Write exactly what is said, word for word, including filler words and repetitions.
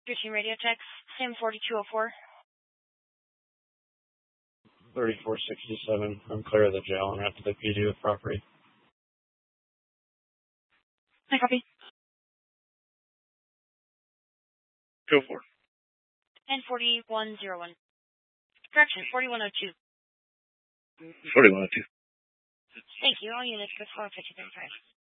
Routine radio text, Sam forty-two oh four. thirty-four sixty-seven. I'm clear of the jail and after the P D with property. I copy. Go for it. And forty-one oh one. Correction, forty-one oh two. forty-one oh two. Thank you. All units, good four fifty thirty-five.